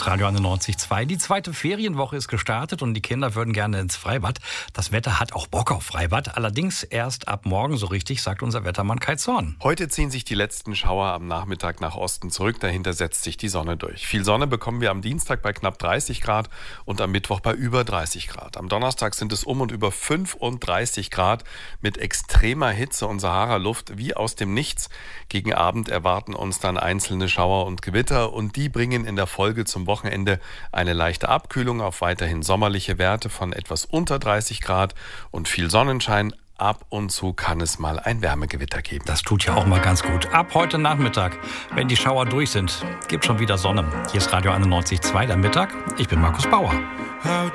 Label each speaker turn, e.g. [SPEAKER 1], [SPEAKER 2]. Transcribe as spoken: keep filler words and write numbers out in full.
[SPEAKER 1] ist Radio einundneunzig Komma zwei. Die zweite Ferienwoche ist gestartet und die Kinder würden gerne ins Freibad. Das Wetter hat auch Bock auf Freibad, allerdings erst ab morgen so richtig, sagt unser Wettermann Kai Zorn.
[SPEAKER 2] Heute ziehen sich die letzten Schauer am Nachmittag nach Osten zurück, dahinter setzt sich die Sonne durch. Viel Sonne bekommen wir am Dienstag bei knapp dreißig Grad und am Mittwoch bei über dreißig Grad. Am Donnerstag sind es um und über fünfunddreißig Grad mit extremer Hitze und Sahara-Luft wie aus dem Nichts. Gegen Abend erwarten uns dann einzelne Schauer und Gewitter und die bringen in der Folge zum Wochenende eine leichte Abkühlung auf weiterhin sommerliche Werte von etwas unter dreißig Grad und viel Sonnenschein. Ab und zu kann es mal ein Wärmegewitter geben.
[SPEAKER 1] Das tut ja auch mal ganz gut. Ab heute Nachmittag, wenn die Schauer durch sind, gibt schon wieder Sonne. Hier ist Radio einundneunzig Komma zwei, der Mittag. Ich bin Markus Bauer.
[SPEAKER 3] How